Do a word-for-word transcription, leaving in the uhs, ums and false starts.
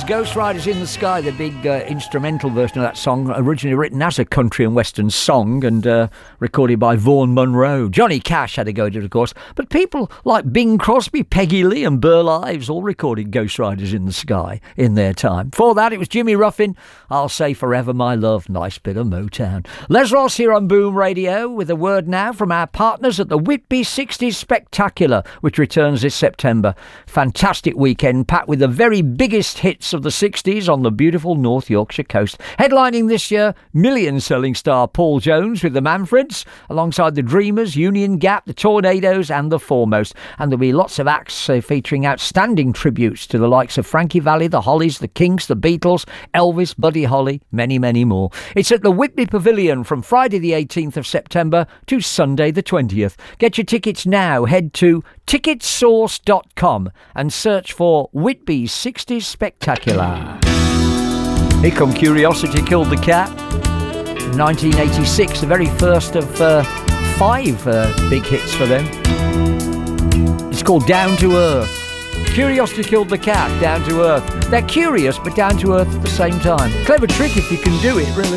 Ghost Riders in the Sky, the big uh, instrumental version of that song, originally written as a country and western song and uh, recorded by Vaughan Monroe. Johnny Cash had a go at it, of course, but people like Bing Crosby, Peggy Lee and Burl Ives all recorded Ghost Riders in the Sky in their time. For that, it was Jimmy Ruffin, I'll Say Forever My Love, nice bit of Motown. Les Ross here on Boom Radio with a word now from our partners at the Whitby sixties Spectacular, which returns this September. Fantastic weekend packed with the very biggest hits of the sixties on the beautiful North Yorkshire coast. Headlining this year, million-selling star Paul Jones with the Manfreds, alongside the Dreamers, Union Gap, the Tornadoes and the Foremost. And there'll be lots of acts uh, featuring outstanding tributes to the likes of Frankie Valli, the Hollies, the Kinks, the Beatles, Elvis, Buddy Holly, many, many more. It's at the Whitby Pavilion from Friday the eighteenth of September to Sunday the twentieth. Get your tickets now. Head to ticket source dot com and search for Whitby sixties Spectacular. Here come Curiosity Killed the Cat. nineteen eighty-six, the very first of uh, five uh, big hits for them. It's called Down to Earth. Curiosity Killed the Cat, Down to Earth. They're curious but down to earth at the same time. Clever trick if you can do it, really.